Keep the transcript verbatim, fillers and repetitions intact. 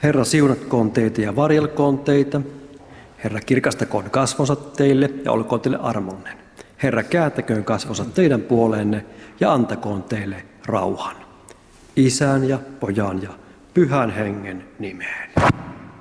Herra siunatkoon teitä ja varjelkoon teitä. Herra kirkastakoon kasvonsa teille ja olkoon teille armollinen. Herra kääntäköön kasvonsa teidän puoleenne ja antakoon teille rauhan. Isän ja Pojan ja Pyhän Hengen nimeen.